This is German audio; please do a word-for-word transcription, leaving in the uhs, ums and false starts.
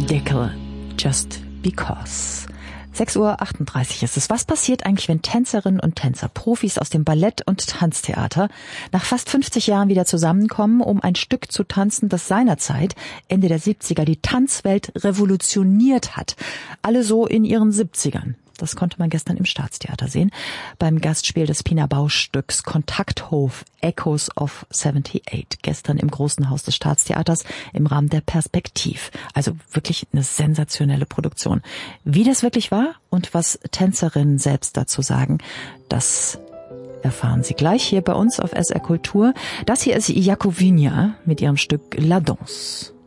Deckel, Just Because. sechs Uhr achtunddreißig ist es. Was passiert eigentlich, wenn Tänzerinnen und Tänzer, Profis aus dem Ballett- und Tanztheater, nach fast fünfzig Jahren wieder zusammenkommen, um ein Stück zu tanzen, das seinerzeit, Ende der siebziger, die Tanzwelt revolutioniert hat? Alle so in ihren siebzigern. Das konnte man gestern im Staatstheater sehen, beim Gastspiel des Pina Bausch-Stücks Kontakthof Echoes of seventy-eight, gestern im Großen Haus des Staatstheaters im Rahmen der Perspektiv. Also wirklich eine sensationelle Produktion. Wie das wirklich war und was Tänzerinnen selbst dazu sagen, das erfahren Sie gleich hier bei uns auf S R Kultur. Das hier ist Jakowinia mit ihrem Stück La Danse.